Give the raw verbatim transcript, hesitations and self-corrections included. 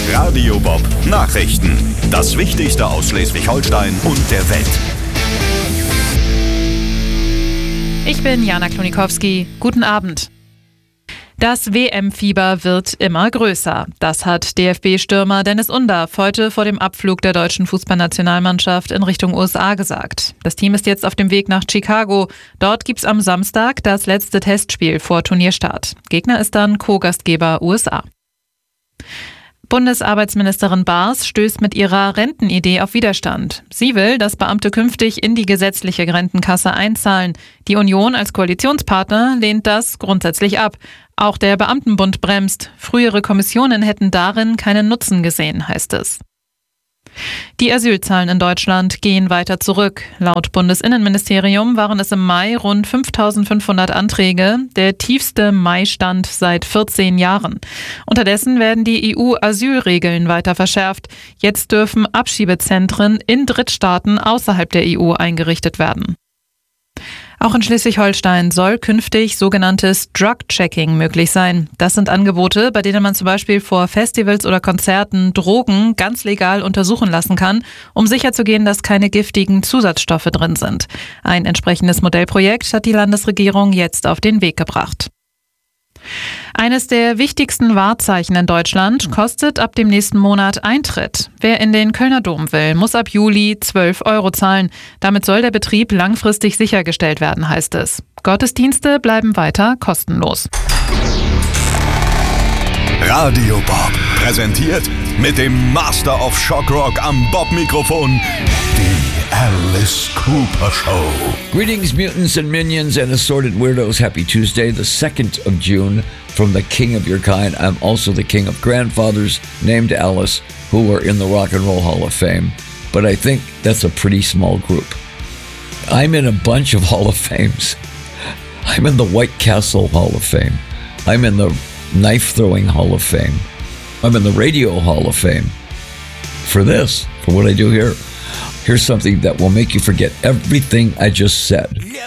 Radio Bob Nachrichten. Das Wichtigste aus Schleswig-Holstein und der Welt. Ich bin Jana Klonikowski. Guten Abend. Das W M-Fieber wird immer größer. Das hat D F B-Stürmer Dennis Undaff heute vor dem Abflug der deutschen Fußballnationalmannschaft in Richtung U S A gesagt. Das Team ist jetzt auf dem Weg nach Chicago. Dort gibt's am Samstag das letzte Testspiel vor Turnierstart. Gegner ist dann Co-Gastgeber U S A. Bundesarbeitsministerin Baers stößt mit ihrer Rentenidee auf Widerstand. Sie will, dass Beamte künftig in die gesetzliche Rentenkasse einzahlen. Die Union als Koalitionspartner lehnt das grundsätzlich ab. Auch der Beamtenbund bremst. Frühere Kommissionen hätten darin keinen Nutzen gesehen, heißt es. Die Asylzahlen in Deutschland gehen weiter zurück. Laut Bundesinnenministerium waren es im Mai rund fünftausendfünfhundert Anträge, der tiefste Mai-Stand seit vierzehn Jahren. Unterdessen werden die E U-Asylregeln weiter verschärft. Jetzt dürfen Abschiebezentren in Drittstaaten außerhalb der E U eingerichtet werden. Auch in Schleswig-Holstein soll künftig sogenanntes Drug-Checking möglich sein. Das sind Angebote, bei denen man zum Beispiel vor Festivals oder Konzerten Drogen ganz legal untersuchen lassen kann, um sicherzugehen, dass keine giftigen Zusatzstoffe drin sind. Ein entsprechendes Modellprojekt hat die Landesregierung jetzt auf den Weg gebracht. Eines der wichtigsten Wahrzeichen in Deutschland kostet ab dem nächsten Monat Eintritt. Wer in den Kölner Dom will, muss ab Juli zwölf Euro zahlen. Damit soll der Betrieb langfristig sichergestellt werden, heißt es. Gottesdienste bleiben weiter kostenlos. Radio Bob präsentiert mit dem Master of Shockrock am Bob-Mikrofon die Alice Cooper Show. Greetings, mutants and minions and assorted weirdos. Happy Tuesday, the second of June. From the king of your kind, I'm also the king of grandfathers named Alice who are in the Rock and Roll Hall of Fame. But I think that's a pretty small group. I'm in a bunch of Hall of Fames. I'm in the White Castle Hall of Fame. I'm in the Knife Throwing Hall of Fame. I'm in the Radio Hall of Fame. For this, for what I do here, here's something that will make you forget everything I just said.